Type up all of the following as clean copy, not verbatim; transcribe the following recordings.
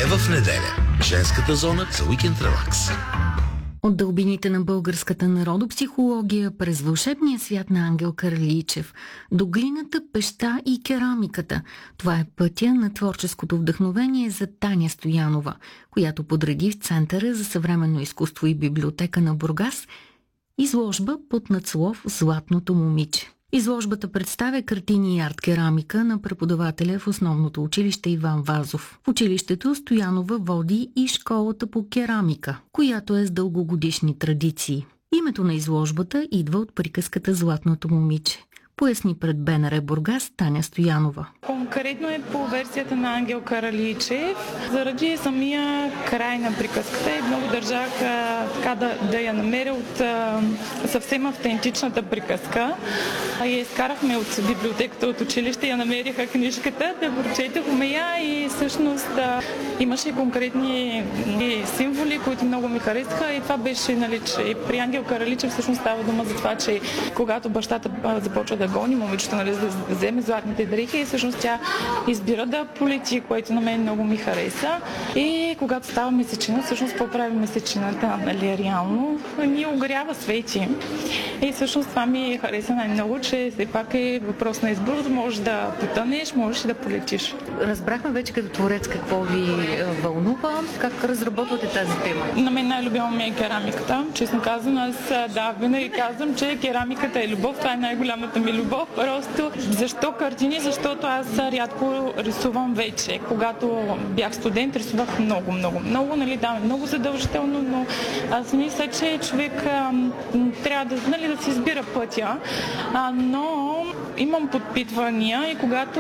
е в неделя. Женската зона за уикенд релакс. От дълбините на българската народопсихология през вълшебния свят на Ангел Карлийчев до глината, пеща и керамиката. Това е пътя на творческото вдъхновение за Таня Стоянова, която подреди в Центъра за съвременно изкуство и библиотека на Бургас изложба под надслов «Златното момиче». Изложбата представя картини и арт-керамика на преподавателя в основното училище Иван Вазов. В училището Стоянова води и школата по керамика, която е с дългогодишни традиции. Името на изложбата идва от приказката «Златното момиче», поясни пред БНР Бургас Таня Стоянова. Конкретно е по версията на Ангел Карлийчев. Заради самия край на приказката и много държах да я намеря от съвсем автентичната приказка. Я изкарахме от библиотеката от училище, я намериха книжката, да прочетохме я и всъщност имаше конкретни символи, които много ми харесаха и това беше, че при Ангел Карлийчев всъщност става дума за това, че когато бащата започва да гони момичето, да вземе златните дрехи и всъщност тя избира да полети, което на мен много ми хареса. И когато става месечина, всъщност поправи месечината, реално, ни огрява свети. И всъщност това ми хареса най-много, че все пак е въпрос на избор, можеш да потънеш, можеш и да полетиш. Разбрахме вече като творец какво ви вълнува, как разработвате тази тема. На мен най-любима ми е керамиката. Честно казвам, аз винаги казвам, че керамиката е любов, това е най-голямата ми любов. Просто защо картини? Защото аз рядко рисувам вече. Когато бях студент, рисувах много, много задължително, но аз мисля, че човек трябва да си избира пътя, но имам подпитвания и когато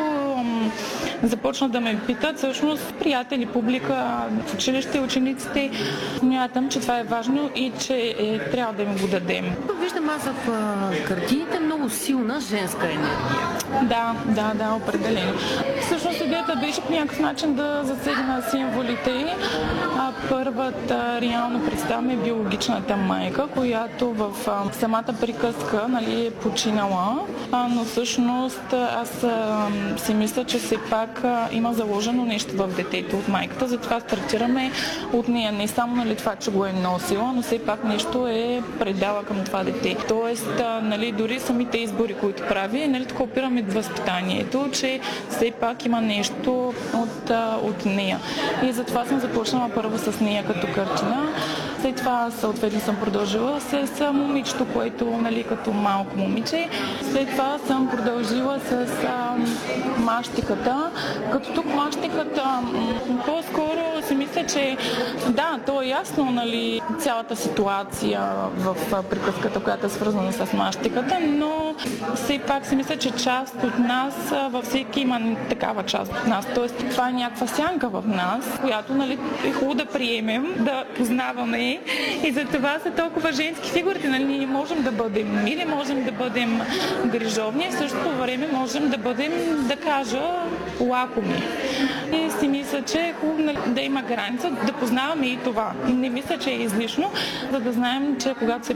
започнат да ме питат, всъщност приятели, публика, в училище, учениците, смятам, че това е важно и че трябва да им го дадем. Виждам аз в картините много силна женска енергия. Да, определено. Всъщност идеята беше по някакъв начин да засегна символите. Първата реално представа е биологичната майка, която в самата приказка е починала, но всъщност аз си мисля, че все пак има заложено нещо в детето от майката, затова стартираме от нея. Не само това, че го е носила, но все пак нещо е предала към това дете. Тоест, дори самите избори, които прави, така опираме възпитанието, че все пак има нещо от нея. И затова съм започнала първо с нея като картина. След това съответно съм продължила с момичето, което като малко момиче. След това съм продължила с мащиката. Като тук мащиката по-скоро си мисля, че то е ясно, цялата ситуация в приказката, която е свързана с мащиката, но все пак си мисля, че част от нас, във всеки има такава част от нас. Тоест, това е някаква сянка в нас, която е хубаво да приемем, да познаваме и за това са толкова женски фигурите. Ние можем да бъдем мили, можем да бъдем грижовни, в същото време можем да бъдем, да кажа, лакоми. И си мисля, че е хубаво да има граница, да познаваме и това. Не мисля, че е излишно, за да знаем, че когато се